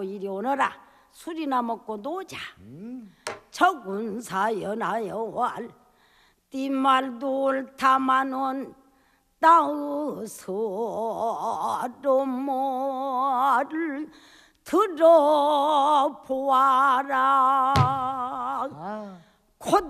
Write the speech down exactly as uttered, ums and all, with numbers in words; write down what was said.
말고 이리 오너라. 술이나 먹고 노자. 음. 적은 사연하여 왈 띠말도 옳다마는 따서로 뭐를 들어보아라. 아. 곧